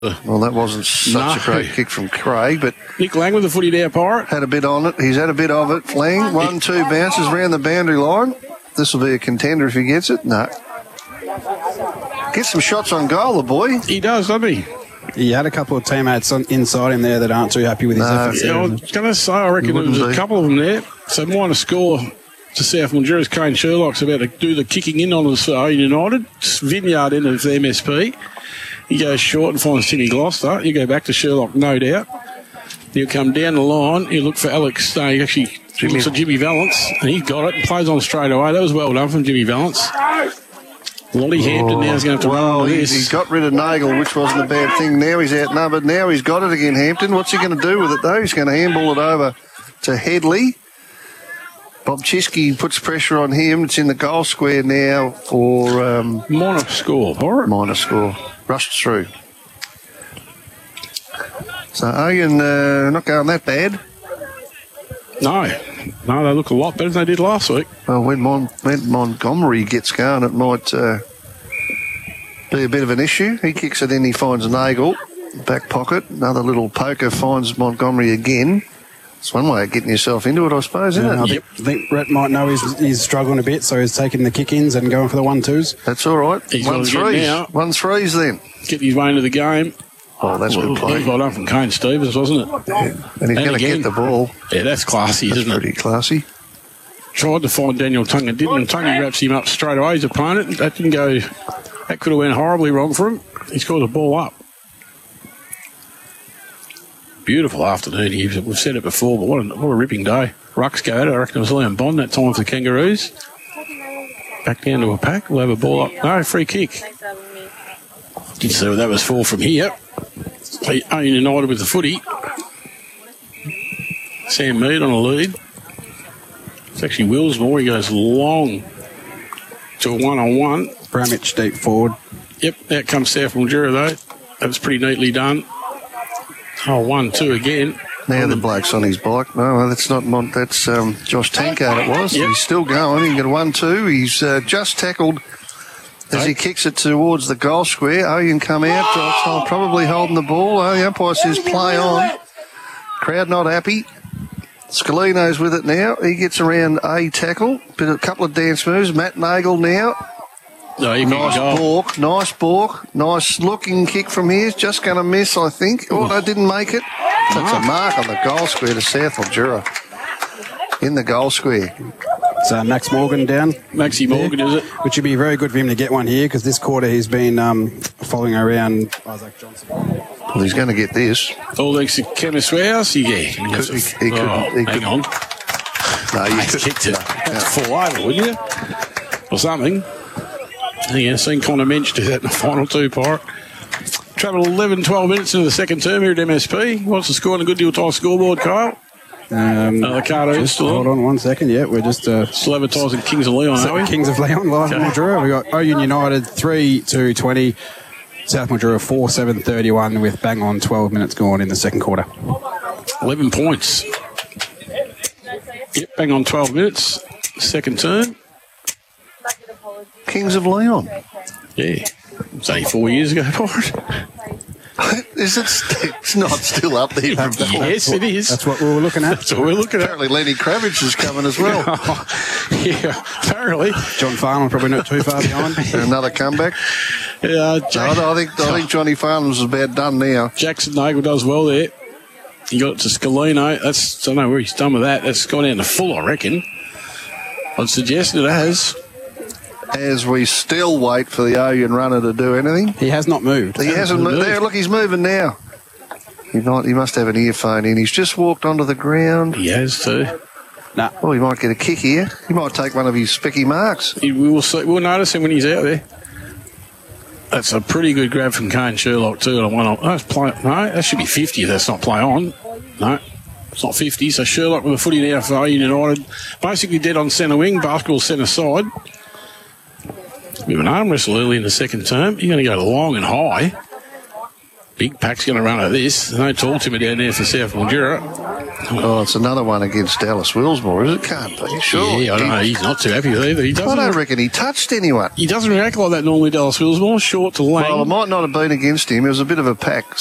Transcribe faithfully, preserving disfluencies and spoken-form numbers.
Well, that wasn't such No. a great kick from Craig, but Nick Lang with the footy there, Pirate. had a bit on it. He's had a bit of it. Flang, one, two bounces around the boundary line. This will be a contender if he gets it. No. Get some shots on goal, the boy. He does, doesn't he? He had a couple of teammates on, inside him there that aren't too happy with his No. efforts. Yeah, I was going to say, I reckon You there was wouldn't a be. couple of them there. So minor score to South Mildura's Kane Sherlock's about to do the kicking in on us for Owen United. Vineyard in of M S P. He goes short and finds Timmy Gloucester. You go back to Sherlock, no doubt. He'll come down the line. He'll look for Alex. No, he actually Jimmy. looks for Jimmy Valance. And he's got it and plays on straight away. That was well done from Jimmy Valance. Lolly Hampton now is going to have to Well, run with he, this. he got rid of Nagel, which wasn't a bad thing. Now he's outnumbered. Now he's got it again, Hampton. What's he going to do with it, though? He's going to handball it over to Headley. Bob Chisky puts pressure on him. It's in the goal square now for um, Minor score, Pirate. minor score. Rushed through. So Owen uh, not going that bad. No. No, they look a lot better than they did last week. Well, when, Mon- when Montgomery gets going, it might uh, be a bit of an issue. He kicks it in, he finds Nagel, back pocket. Another little poker finds Montgomery again. It's one way of getting yourself into it, I suppose, isn't I it? think, I think Brett might know he's, he's struggling a bit, so he's taking the kick-ins and going for the one-twos. That's all right. He's One got to get threes. now. One threes then. Getting his way into the game. Oh, that's good play. Well done from Kane Stevens, wasn't it? Yeah. And he's And going to again- get the ball. Yeah, that's classy, That's isn't it? pretty classy. Tried to find Daniel Tunga, didn't, and Tunga wraps him up straight away, his opponent. That didn't go, that could have went horribly wrong for him. He's got the ball up. Beautiful afternoon here. We've said it before, but what a, what a ripping day. Rucks go at it. I reckon it was Leon Bond that time for the Kangaroos. Back down to a pack. We'll have a ball up. No, free kick. Didn't see what that was for from here. Owen United with the footy. Sam Mead on a lead. It's actually Willsmore. He goes long to a one-on-one. Bramich deep forward. Yep, out comes South Mildura, though. That was pretty neatly done. Oh, one, two again. Now the bloke's on his bike. No, that's not Mont. That's um, Josh Tankard. It was. Yep. He's still going. He can get a one-two. He's uh, just tackled as he kicks it towards the goal square. Owen come out. Oh, probably holding the ball. Oh, the umpire says play on. Crowd not happy. Scalino's with it now. He gets around a tackle. Bit of a couple of dance moves. Matt Nagel now. No, you Nice can go. balk. Nice balk. Nice looking kick from here. Just going to miss, I think. Oh, no, didn't make it. That's a mark on the goal square to South Mildura. In the goal square. So Max Morgan down. Maxie Morgan, is it? Which would be very good for him to get one here because this quarter he's been um, following around Isaac Johnson. Well, he's going to get this. All thanks to Chemist Warehouse. Yeah. He, could- he- he could- oh, he hang could- on. No, you He could, kicked it. That's fall over, wouldn't you? Or something. Yeah, seen Connor Mensch do that in the final two, Pirate. Travelled eleven, twelve minutes into the second term here at M S P. What's the score on a good deal time scoreboard, Kyle? Um, Uh, the card is still hold on. on one second. Yeah, we're just uh, Still advertising Kings of Leon, are we? Kings of Leon live in Mildura. We got Owen United three two twenty. South Mildura four seven thirty-one with bang on twelve minutes gone in the second quarter. eleven points. Yep, bang on twelve minutes. Second turn. Kings of Leon. Yeah. It's only four years ago, Pirate. Is it st- it's not still up there from that one? Yes, it is. That's what we were looking at. That's what we're looking at. Apparently Lenny Kravitz is coming as well. Yeah, apparently. John Farnham probably not too far behind. Another comeback. Yeah, I, Jack, I think I think Johnny Farnham's is about done now. Jackson Nagel does well there. He got it to Scalino. That's, I don't know where he's done with that. That's gone down to full, I reckon. I'd suggest it has. As we still wait for the Owen runner to do anything. He has not moved. He hasn't moved. There, look, he's moving now. He might, he must have an earphone in. He's just walked onto the ground. He has too. Nah. Oh, he might get a kick here. He might take one of his spicky marks. He, we will see, we'll notice him when he's out there. That's a pretty good grab from Kane Sherlock too. And I want to, oh, it's play, no, that should be fifty if that's not play on. No, it's not fifty. So Sherlock with a footy now for Owen United. Basically dead on centre wing, basketball centre side. Bit of an arm wrestle early in the second term. You're going to go long and high. Big pack's going to run at this. There's no tall timber down there for South Mildura. Oh, it's another one against Dallas Willsmore, is it? Can't be, sure. Yeah, I don't know. He's not too happy with either. He I doesn't, don't reckon he touched anyone. he doesn't react like that normally, Dallas Willsmore. Short to lane. Well, it might not have been against him. It was a bit of a pack